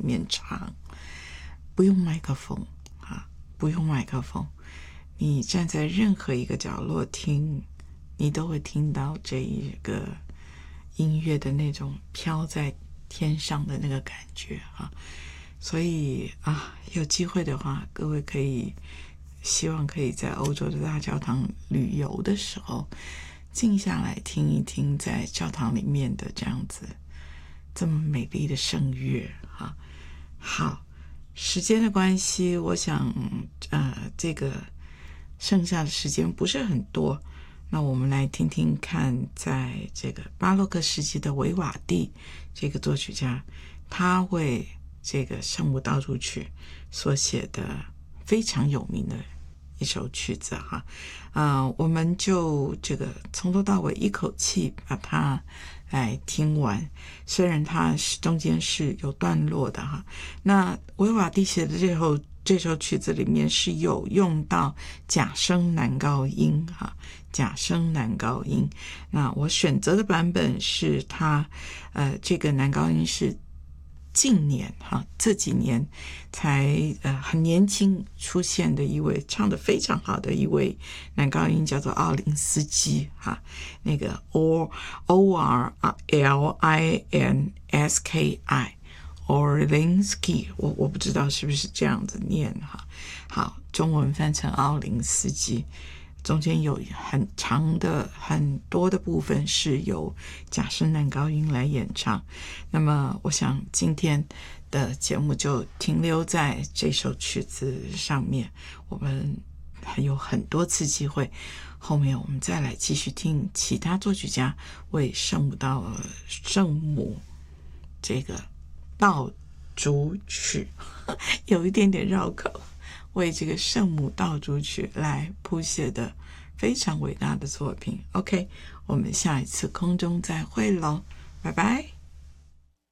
面唱，不用麦克风啊，不用麦克风，你站在任何一个角落听，你都会听到这一个音乐的那种飘在天上的那个感觉啊。所以有机会的话，各位希望可以在欧洲的大教堂旅游的时候静下来听一听在教堂里面的这样子这么美丽的圣乐啊。好，时间的关系，我想这个剩下的时间不是很多，那我们来听听看，在这个巴洛克时期的维瓦蒂这个作曲家，他为这个圣母道主曲所写的非常有名的一首曲子哈。我们就这个从头到尾一口气把它来听完，虽然它中间是有段落的哈。那维瓦蒂写的这首曲子里面是有用到假声男高音哈，假声男高音。那我选择的版本是它这个男高音是近年这几年才很年轻出现的一位唱得非常好的一位男高音，叫做奥林斯基那个 Orlinski Orlinsky， 我不知道是不是这样子念好，中文翻成奥林斯基，中间有很长的很多的部分是由假声男高音来演唱。那么我想今天的节目就停留在这首曲子上面，我们还有很多次机会，后面我们再来继续听其他作曲家为圣母这个道主曲有一点点绕口，为这个圣母道主曲来谱写的非常伟大的作品。 OK， 我们下一次空中再会咯，拜拜。